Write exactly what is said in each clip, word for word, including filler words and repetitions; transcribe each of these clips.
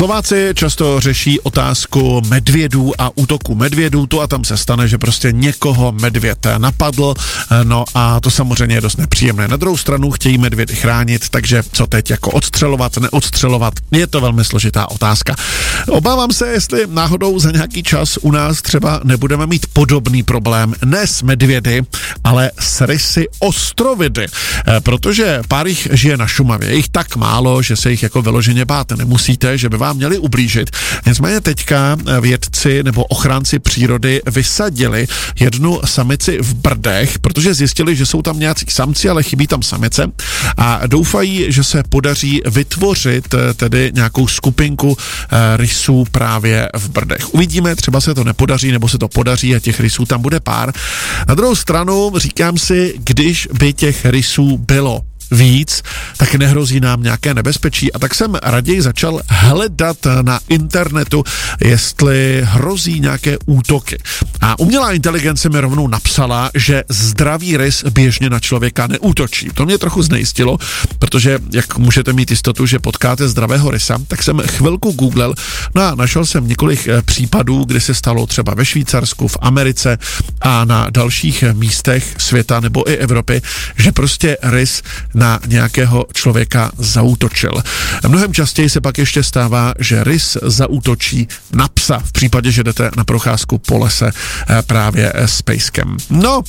Slováci často řeší otázku medvědů a útoku medvědů. Tu a tam se stane, že prostě někoho medvěd napadl, no a to samozřejmě je dost nepříjemné. Na druhou stranu chtějí medvědy chránit, takže co teď, jako odstřelovat, neodstřelovat, je to velmi složitá otázka. Obávám se, jestli náhodou za nějaký čas u nás třeba nebudeme mít podobný problém, ne s medvědy, ale s rysy ostrovidy, protože pár jich žije na Šumavě, je jich tak málo, že se jich jako vyloženě bát nemusíte, že by vám měli ublížit. Nicméně teďka vědci nebo ochránci přírody vysadili jednu samici v Brdech, protože zjistili, že jsou tam nějací samci, ale chybí tam samice a doufají, že se podaří vytvořit tedy nějakou skupinku rysů právě v Brdech. Uvidíme, třeba se to nepodaří, nebo se to podaří a těch rysů tam bude pár. Na druhou stranu říkám si, když by těch rysů bylo víc, tak nehrozí nám nějaké nebezpečí a tak jsem raději začal hledat na internetu, jestli hrozí nějaké útoky. A umělá inteligence mi rovnou napsala, že zdravý rys běžně na člověka neútočí. To mě trochu znejistilo, protože jak můžete mít jistotu, že potkáte zdravého rysa, tak jsem chvilku googlel, no a našel jsem několik případů, kdy se stalo třeba ve Švýcarsku, v Americe a na dalších místech světa nebo i Evropy, že prostě rys na nějakého člověka zaútočil. Mnohem častěji se pak ještě stává, že rys zaútočí na psa v případě, že jdete na procházku po lese právě s pejskem. No,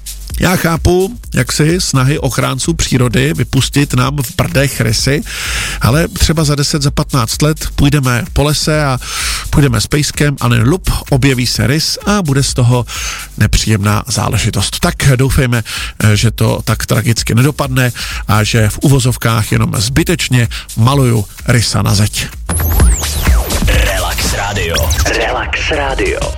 já chápu, jak si snahy ochránců přírody vypustit nám v Brdech rysy, ale třeba za deset, za patnáct let půjdeme po lese a půjdeme s pejskem a nelup, objeví se rys a bude z toho nepříjemná záležitost. Tak doufejme, že to tak tragicky nedopadne a že v uvozovkách jenom zbytečně maluju rysa na zeď. Relax Radio. Relax Radio.